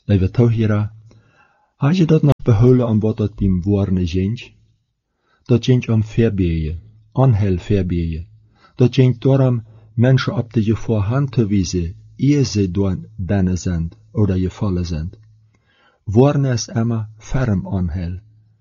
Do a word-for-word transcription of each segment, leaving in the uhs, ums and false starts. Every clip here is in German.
Lieve toehira, had je dat nog behouden om wat dat beim woorden ging? Dat ging om verbeeën, onheil verbeeën. Dat ging daarom mensen op de je voorhand te wijzen, eer ze door binnen zijn, oder gevallen zijn. Woorden is immer ferm onheil.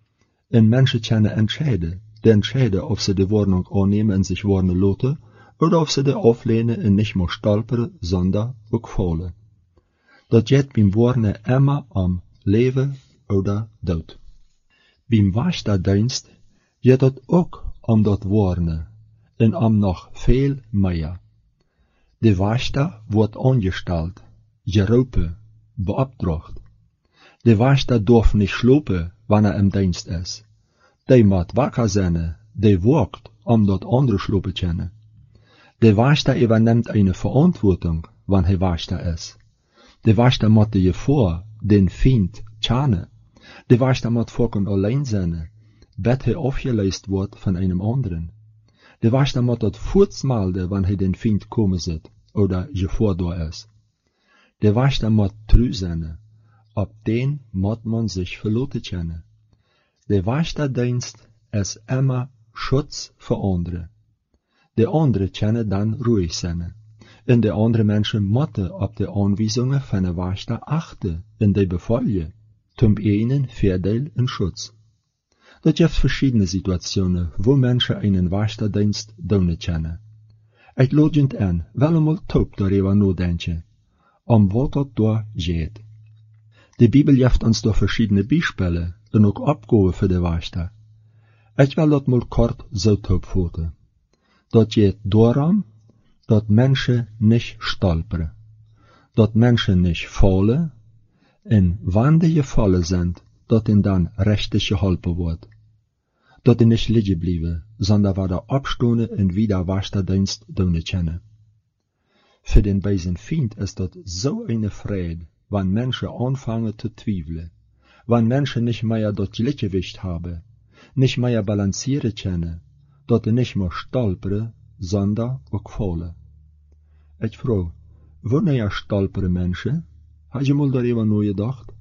En mensen kunnen entscheiden, de entscheiden of ze de woorden aannemen en zich woorden laten, oder of ze de aflehnen en niet meer stolperen, zonder ook vallen. Dat gaat beim woorden immer om leven oder dood. Beim Waschdienst gaat het ook om dat woorden, en om nog veel meer. De Wachter wordt aangesteld, geroepen, beopdracht. De Wachter darf niet slopen, wanneer er im dienst is. Die moet wakker zijn, die wacht, om dat andere slopen te kennen. De Wachter übernimmt eine Verantwortung, wanneer hij Wachter is. De Wachter moet je voor, den Feind, kennen. De Wachter moet volken alleen zijn, bet hij afgeleist wordt van einem anderen. De Wachter moet dat voortsmelden, wanneer hij den Feind komen zit, oder gevoordoor is. De Wachter moet trouw zijn, op den moet man zich verlaten kennen. De Wachtdienst is immer Schutz voor anderen. De anderen kunnen dan ruhig zijn. En de andere mensen moeten op de aanwijzingen van de Wachter achten en die bevolgen, zum einen Voordeel en Schutz. Dat heeft verschiedene situationen, wo mensen einen Wachtdienst doen kunnen. Ik laat je aan, wel eenmaal top daarover nadenken, om wat dat daar gaat. De Bibel geeft ons door verschiedene bijspellen en ook opgaven voor de Wachter. Ik wil dat mal kort zo opvatten. Dat gaat daarom, dat mensen niet stolperen, dat mensen niet vallen, en wanneer je gevallen zijn, dat hen dan rechtig geholpen wordt. Dat die niet liggen blijven, zonder weer opstonden en wieder Wachtdienst doen kunnen. Voor den bij zijn vriend is dat zo een vrede, wanneer mensen aanvangen te twijfelen, wanneer mensen niet meer dat gelijkgewicht hebben, niet meer balanceren kunnen, dat ze niet meer stolperen, zonder ook vallen. Ik vraag, wanneer stolperen mensen? Had je mal daarover nagedacht?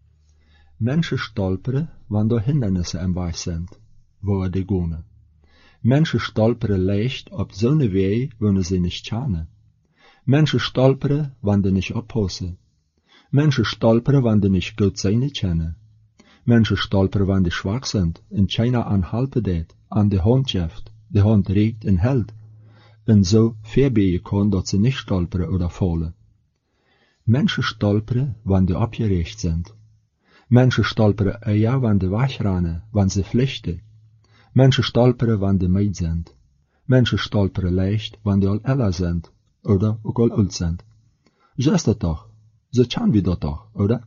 Mensen stolperen, wanneer er hindernissen im weg zijn, waar die gaan. Mensen stolperen leicht op zo'n weg, wanneer ze niet kennen. Mensen stolperen, wanneer niet oppassen. Mensen stolperen, wanneer niet goed zijn kennen. Mensen stolperen, wanneer schwach zijn, en keiner aanhelpen deed, aan de hand geeft, de hand reikt en held, en zo verbeeën kan dat ze niet stolperen oder vallen. Mensen stolperen, wanneer opgericht zijn. Mensen stolperen ja, wanneer wegrennen, wanneer ze vluchten. Mensen stolperen, wanneer meid zijn. Mensen stolperen leicht, wanneer al älter zijn, oder ook al oud zijn. Zo is dat toch? Zo kennen we dat toch, oder?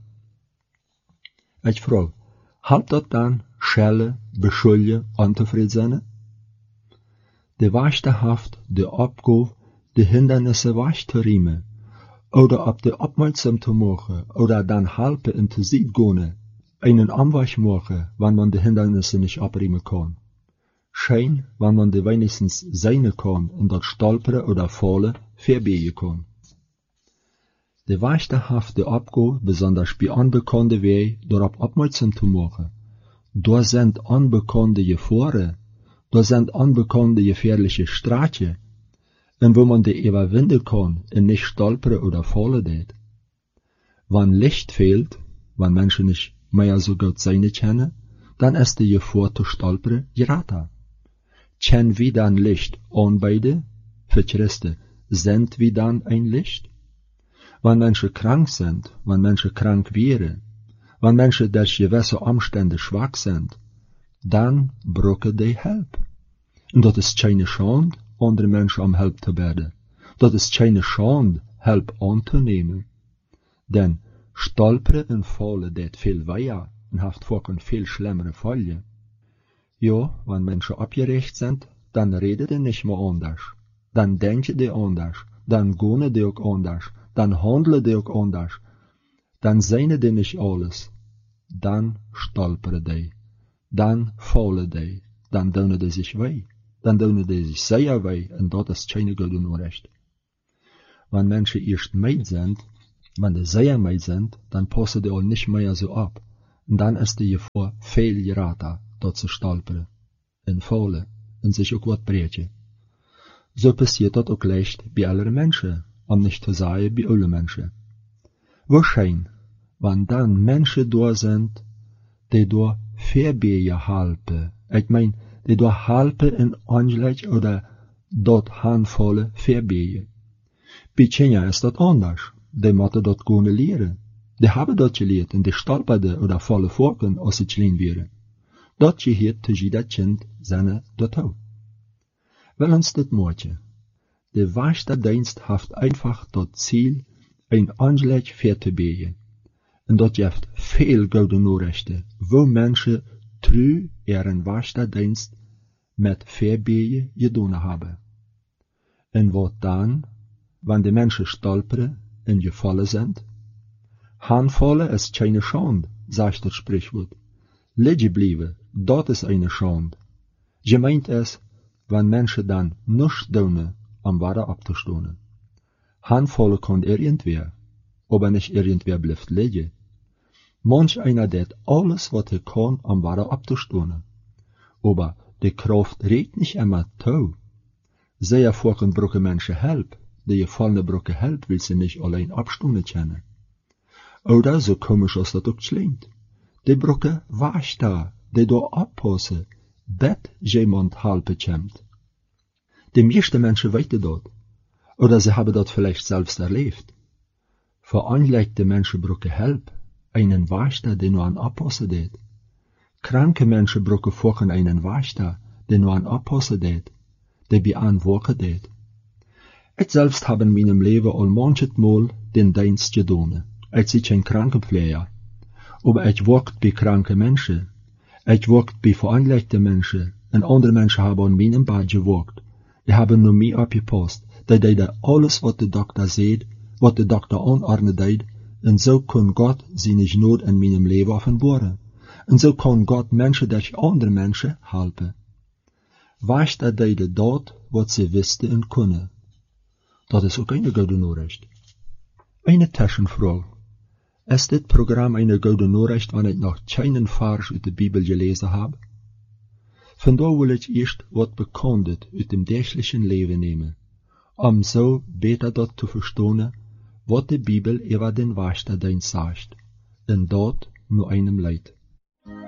Ik vraag, helpt dat dan, schellen, beschuldigen, ontevreden zijn? De Wachter heeft de opgave, de hindernissen weg te riemen, oder op de opmerksam te maken, oder dan helpen en te zien gaan, einen Anweg maken, wanneer man de hindernissen niet opriemen kan. Schein, wanneer man de wenigstens zijn kan, en dat stolperen oder vallen verbeeën kan. De Wachter heeft de opgave, besonders bij onbekende weg, daarop opmerksam te maken. Daar zijn onbekende gevaren, daar zijn onbekende gefährliche straatjes, en wo man die überwinden kann en nicht stolperen oder fallen deed. Wann Licht fehlt, wann Menschen nicht mehr so gut sein können, dann ist die Gefahr zu stolperen geraten. Können wir dann Licht anbeide, für Christen, sind wir dann ein Licht? Wann Menschen krank sind, wann Menschen krank wären, wann Menschen durch gewisse Umstände schwach sind, dann brauchen die Hilfe. Und das ist keine Schande, andere Menschen om Hilfe te bidden. Dat is keine Schande, Hilfe anzunehmen. Denn stolperen en vallen deed veel weher en heeft vaak een veel schlimmere Folge. Ja, wenn Menschen abgerecht sind, dann reden die nicht mehr anders. Dann denken die anders. Dann gehen die auch anders. Dann handeln die auch anders. Dann zijn die nicht alles. Dann stolperen die. Dann fallen die. Dann doen die sich weh. Dan doen die zich zeer weh, en dat is geen goede onrecht. Wanneer mensen eerst meid zijn, Wenn die sehr meid sind, dann passen die auch nicht mehr so ab. Und dann ist die Gefahr viel gerater, dort zu stolpern, in Fallen, und sich auch wat brechen. So passiert das auch leicht bei allen Menschen, um nicht zu sagen bei allen Menschen. Wahrscheinlich, wenn dann Menschen da sind, die da Verbeje helpen, ich mein, die da helpen in Angeleid oder dort handvallen Verbeje. Bei Kenia ist das anders. Die moeten dat kunnen leren. Die hebben dat geleerd en die stolperden oder vallen vorken als ze klein waren. Dat geheert tussen dat kind zijn dat ook. Wel ons dit moetje. De waagste dienst heeft einfach dat ziel een angeleid ver te beje. En dat heeft veel gouden noorrechten, wo mensen tru er een waagste dienst met verbeje gedaan hebben. En wat dan, wanneer de mensen stolperen en gevallen sind? Handvallen ist keine Schande, sagt das Sprichwort. Liegen bleiben, dat ist eine Schande. Gemeint es, wenn Menschen dann nichts tun, um wieder abzustehen. Handvallen kann irgendwer, aber nicht irgendwer bleibt liegen. Manch einer tut alles, was er kann, um wieder abzustehen. Aber die Kraft reicht nicht immer zu. Sehr vorhin brauchen Menschen Hilfe. Die gefallene Brücke hält, will sie nicht allein abstunden können. Oder so komisch als das auch klingt. Die Brücke wacht da, die da abpassen, bet jemand helpen kommt. Die meisten Menschen weten das. Oder sie haben das vielleicht selbst erlebt. Veranlegte Menschen brauchen Hilfe, einen Wächter, der nur an abpassen det. Kranke Menschen brauchen vorhin einen Wächter, der nur an abpassen det, der bei an wachen det. Ich selbst habe in meinem Leben al manchet Mal den Dienst getan. Ich bin kein Krankenpfleger. Aber ich workt bei kranken Menschen. Ich workt bei veranlegten Menschen. Und andere Menschen haben an meinem Bad geworkt. Die haben nur mich abgepasst. Die deden alles, was der Doktor sagt, was der Doktor anordnen deed. Und so kann Gott seine Gnade in meinem Leben offenbaren. Und so kann Gott Menschen durch andere Menschen helpen. Wächter deden dort, was sie wisten und kunnen. Dat is ook een gouden Nachricht. Eine Taschenfrage. Ist dit Programm eine gouden Nachricht, wenn ich noch keinen Vers uit de Bibel gelesen habe? Vandaar will ich erst wat Bekanntes uit dem täglichen Leben nehmen, um so besser dort zu verstehen, was die Bibel über den Wächterdienst sagt, und dort nur einem Leid.